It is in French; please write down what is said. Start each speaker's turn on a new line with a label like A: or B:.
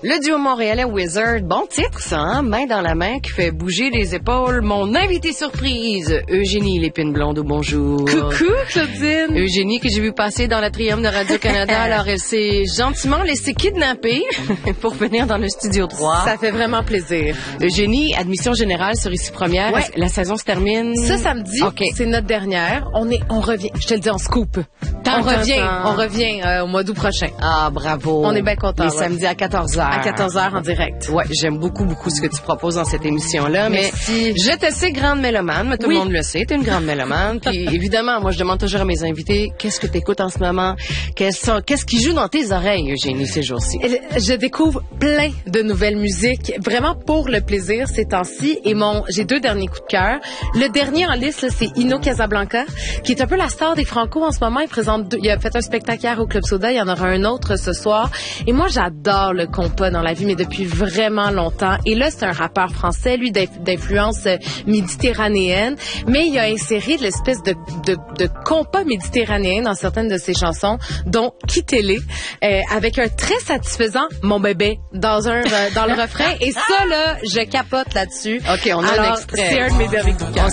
A: Le duo montréalais Wizard, bon titre ça, hein? Main dans la main qui fait bouger les épaules. Mon invité surprise, Eugénie Lépine-Blondeau, bonjour.
B: Coucou Claudine.
A: Eugénie que j'ai vu passer dans l'Atrium de Radio-Canada, alors elle s'est gentiment laissée kidnapper pour venir dans le Studio 3.
B: Ça fait vraiment plaisir.
A: Eugénie, admission générale sur Ici Première,
B: ouais.
A: La saison se termine...
B: Ce samedi,
A: okay.
B: C'est notre dernière. On revient, je te le dis en scoop. On revient au mois d'août prochain.
A: Ah, bravo.
B: On est bien contents.
A: Les samedis à 14h.
B: À 14h en direct.
A: Ouais, j'aime beaucoup ce que tu proposes dans cette émission-là.
B: Merci.
A: Mais je te sais grande mélomane, mais tout le monde le sait, t'es une grande mélomane. Puis évidemment, moi je demande toujours à mes invités, qu'est-ce que t'écoutes en ce moment? Qu'est-ce qui joue dans tes oreilles, Eugénie, ces jours-ci?
B: Je découvre plein de nouvelles musiques, vraiment pour le plaisir ces temps-ci. Et j'ai 2 derniers coups de cœur. Le dernier en liste, là, c'est Ino Casablanca, qui est un peu la star des Franco en ce moment. Il a fait un spectacle hier au Club Soda, il y en aura un autre ce soir. Et moi, j'adore le compas dans la vie, mais depuis vraiment longtemps. Et là, c'est un rappeur français, lui, d'influence méditerranéenne, mais il a inséré de l'espèce de compas méditerranéen dans certaines de ses chansons, dont Quittez-les, avec un très satisfaisant Mon bébé dans le refrain. Et ça, là, je capote là-dessus.
A: OK, on a un extrait.
B: C'est un de mes derniers coups de cœur.